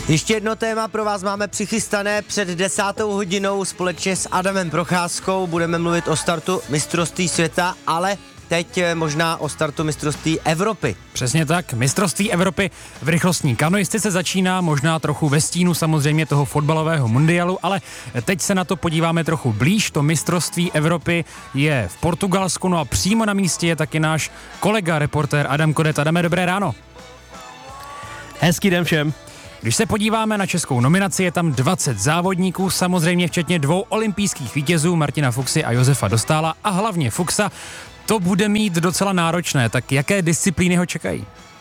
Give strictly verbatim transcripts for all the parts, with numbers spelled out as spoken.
Ještě jedno téma pro vás máme přichystané před desátou hodinou společně s Adamem Procházkou. Budeme mluvit o startu mistrovství světa, ale teď možná o startu mistrovství Evropy. Přesně tak, mistrovství Evropy v rychlostní kanoistice začíná možná trochu ve stínu samozřejmě toho fotbalového mundialu, ale teď se na to podíváme trochu blíž. To mistrovství Evropy je v Portugalsku, no a přímo na místě je taky náš kolega, reportér Adam Kodet. Adame, dobré ráno. Hezký den všem. Když se podíváme na českou nominaci, je tam dvacet závodníků, samozřejmě včetně dvou olympijských vítězů, Martina Fuxy a Josefa Dostála, a hlavně Fuxa. To bude mít docela náročné, tak jaké disciplíny ho čekají?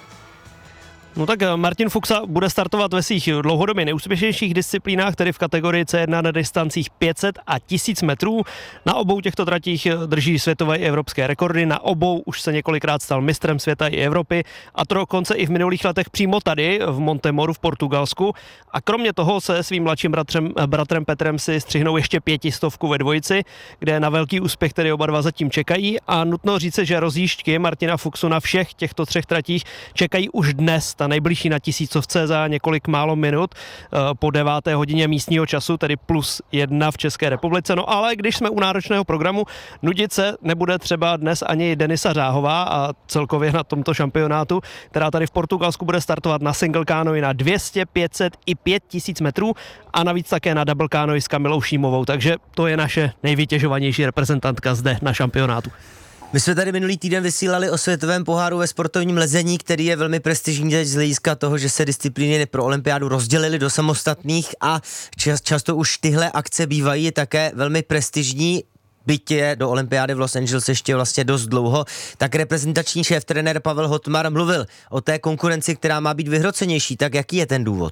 No tak Martin Fuxa bude startovat ve svých dlouhodobě neúspěšnějších disciplínách, tedy v kategorii C jedna na distancích pět set a tisíc metrů. Na obou těchto tratích drží světové i evropské rekordy, na obou už se několikrát stal mistrem světa i Evropy, a to dokonce i v minulých letech přímo tady v Montemoru v Portugalsku. A kromě toho se svým mladším bratrem, bratrem Petrem si střihnou ještě pětistovku ve dvojici, kde na velký úspěch tedy oba dva zatím čekají, a nutno říci, že rozjížďky Martina Fuxu na všech těchto třech tratích čekají už dnes. Ta nejbližší na tisícovce za několik málo minut po deváté hodině místního času, tedy plus jedna v České republice. No ale když jsme u náročného programu, nudit se nebude třeba dnes ani Denisa Řáhová a celkově na tomto šampionátu, která tady v Portugalsku bude startovat na single kánoi na dvě stě, pět set i pět tisíc metrů a navíc také na double kánoi s Kamilou Šímovou, takže to je naše nejvytěžovanější reprezentantka zde na šampionátu. My jsme tady minulý týden vysílali o světovém poháru ve sportovním lezení, který je velmi prestižní z hlediska toho, že se disciplíny pro olympiádu rozdělily do samostatných a čas, často už tyhle akce bývají také velmi prestižní. Byť je do olympiády v Los Angeles ještě vlastně dost dlouho, tak reprezentační šéf trenér Pavel Hotmar mluvil o té konkurenci, která má být vyhrocenější. Tak jaký je ten důvod?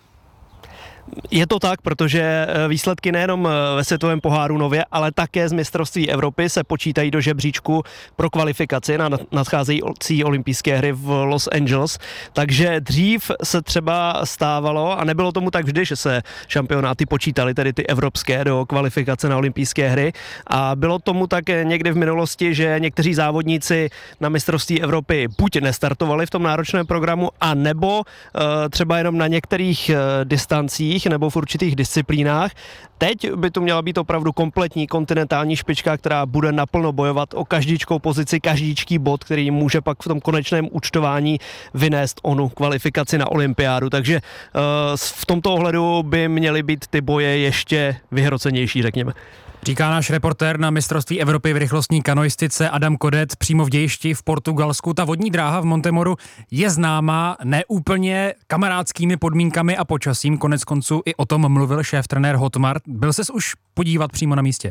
Je to tak, protože výsledky nejenom ve světovém poháru nově, ale také z mistrovství Evropy se počítají do žebříčku pro kvalifikaci na nadcházející olympijské hry v Los Angeles. Takže dřív se třeba stávalo, a nebylo tomu tak vždy, že se šampionáty počítaly, tedy ty evropské, do kvalifikace na olympijské hry. A bylo tomu tak někdy v minulosti, že někteří závodníci na mistrovství Evropy buď nestartovali v tom náročném programu, a nebo třeba jenom na některých distancích nebo v určitých disciplínách. Teď by tu měla být opravdu kompletní kontinentální špička, která bude naplno bojovat o každíčkou pozici, každíčký bod, který může pak v tom konečném účtování vynést onu kvalifikaci na olympiádu. Takže uh, v tomto ohledu by měly být ty boje ještě vyhrocenější, řekněme. Říká náš reportér na mistrovství Evropy v rychlostní kanoistice Adam Kodet přímo v dějišti v Portugalsku. Ta vodní dráha v Montemoru je známá neúplně kamarádskými podmínkami a počasím. Konec konců i o tom mluvil šéf trenér Hotmar. Byl ses už podívat přímo na místě?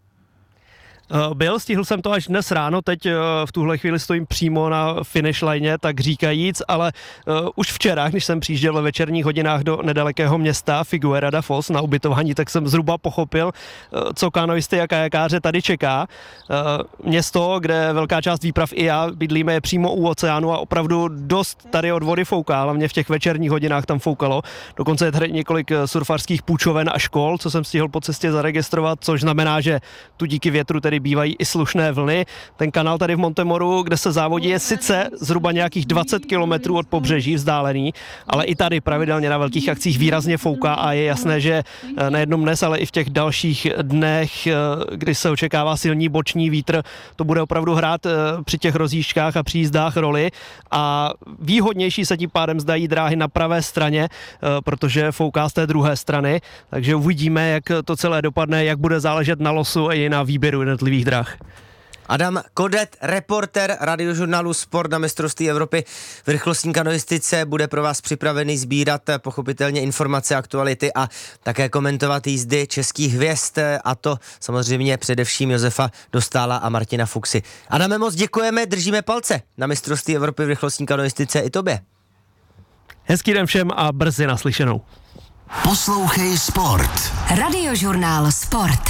Byl, stihl jsem to až dnes ráno, teď v tuhle chvíli stojím přímo na finish line, tak říkajíc, ale uh, už včera, když jsem přijížděl ve večerních hodinách do nedalekého města Figueira da Foz na ubytování, tak jsem zhruba pochopil, uh, co kanoisty a kajakáře tady čeká. Uh, město, kde velká část výprav i já bydlíme, je přímo u oceánu a opravdu dost tady od vody fouká, hlavně v těch večerních hodinách tam foukalo. Dokonce je tady několik surfařských půjčoven a škol, co jsem stihl po cestě zaregistrovat, což znamená, že tu díky větru tedy bývají i slušné vlny. Ten kanál tady v Montemoru, kde se závodí, je sice zhruba nějakých dvacet kilometrů od pobřeží vzdálený, ale i tady pravidelně na velkých akcích výrazně fouká a je jasné, že nejednom dnes, ale i v těch dalších dnech, kdy se očekává silný boční vítr, to bude opravdu hrát při těch rozjížďkách a příjízdách roli a výhodnější se tím pádem zdají dráhy na pravé straně, protože fouká z té druhé strany, takže uvidíme, jak to celé dopadne, jak bude záležet na losu a i na výběru jednotlivých drah. Adam Kodet, reportér radiožurnálu Sport na mistrovství Evropy v rychlostní kanoistice, bude pro vás připravený sbírat pochopitelně informace, aktuality a také komentovat jízdy českých hvězd, a to samozřejmě především Josefa Dostála a Martina Fuxy. Adame, moc děkujeme, držíme palce na mistrovství Evropy v rychlostní kanoistice i tobě. Hezký den všem a brzy naslyšenou. Poslouchej Sport. Radiožurnál Sport.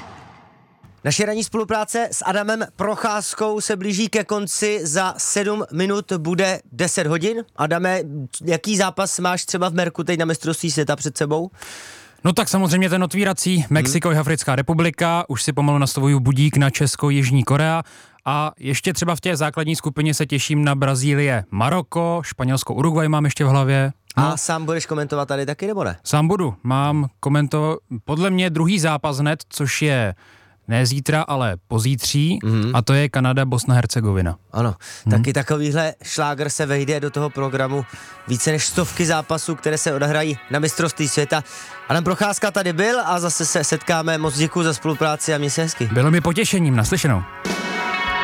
Naše ranní spolupráce s Adamem Procházkou se blíží ke konci, za sedm minut bude deset hodin. Adame, jaký zápas máš třeba v Merku teď na mistrovství světa před sebou? No tak samozřejmě ten otvírací, Mexiko hmm. a Africká republika, už si pomalu nastavuju budík na Česko, Jižní Korea a ještě třeba v té základní skupině se těším na Brazílie, Maroko, Španělsko, Uruguay mám ještě v hlavě. A No. sám budeš komentovat tady taky, nebo ne? Sám budu. Mám komentovat, podle mě druhý zápas hned, což je ne zítra, ale pozítří, mm-hmm. a to je Kanada, Bosna, Hercegovina. Ano, hmm. taky takovýhle šláger se vejde do toho programu více než stovky zápasů, které se odehrají na mistrovství světa. Adam Procházka tady byl a zase se setkáme. Moc děkuji za spolupráci a měj se hezky. Bylo mi potěšením, naslyšenou.